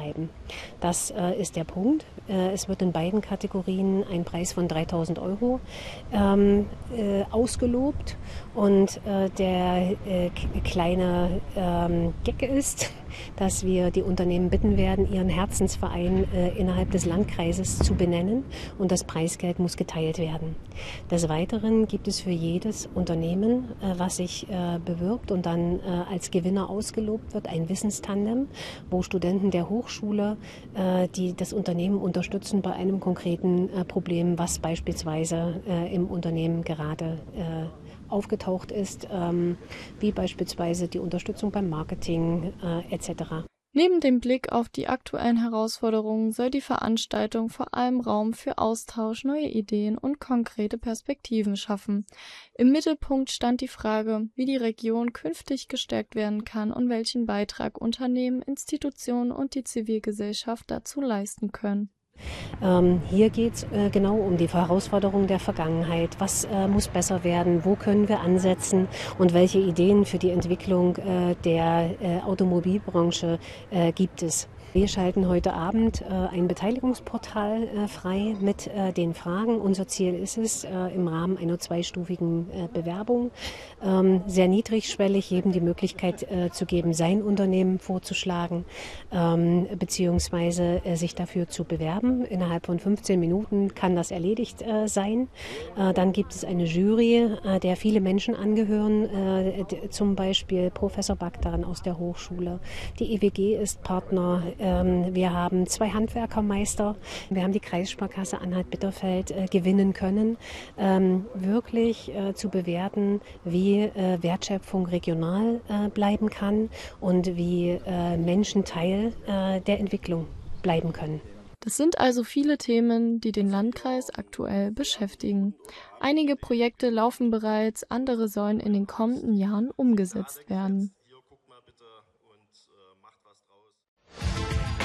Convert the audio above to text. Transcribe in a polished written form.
bleiben. Das ist der Punkt. Es wird in beiden Kategorien ein Preis von 3.000 Euro ausgelobt und der kleine Gag ist, dass wir die Unternehmen bitten werden, ihren Herzensverein innerhalb des Landkreises zu benennen und das Preisgeld muss geteilt werden. Des Weiteren gibt es für jedes Unternehmen, was sich bewirbt und dann als Gewinner ausgelobt wird, ein Wissenstandem, wo Studenten der Hochschule, die das Unternehmen unterstützen bei einem konkreten Problem, was beispielsweise im Unternehmen gerade aufgetaucht ist, wie beispielsweise die Unterstützung beim Marketing etc. Neben dem Blick auf die aktuellen Herausforderungen soll die Veranstaltung vor allem Raum für Austausch, neue Ideen und konkrete Perspektiven schaffen. Im Mittelpunkt stand die Frage, wie die Region künftig gestärkt werden kann und welchen Beitrag Unternehmen, Institutionen und die Zivilgesellschaft dazu leisten können. Hier geht es genau um die Herausforderungen der Vergangenheit. Was muss besser werden? Wo können wir ansetzen? Und welche Ideen für die Entwicklung der Automobilbranche gibt es? Wir schalten heute Abend ein Beteiligungsportal frei mit den Fragen. Unser Ziel ist es, im Rahmen einer zweistufigen Bewerbung sehr niedrigschwellig jedem die Möglichkeit zu geben, sein Unternehmen vorzuschlagen beziehungsweise sich dafür zu bewerben. Innerhalb von 15 Minuten kann das erledigt sein. Dann gibt es eine Jury, der viele Menschen angehören, zum Beispiel Professor Bagdan aus der Hochschule. Die EWG ist Partner. Wir haben 2 Handwerkermeister. Wir haben die Kreissparkasse Anhalt-Bitterfeld gewinnen können, wirklich zu bewerten, wie Wertschöpfung regional bleiben kann und wie Menschen Teil der Entwicklung bleiben können. Das sind also viele Themen, die den Landkreis aktuell beschäftigen. Einige Projekte laufen bereits, andere sollen in den kommenden Jahren umgesetzt werden.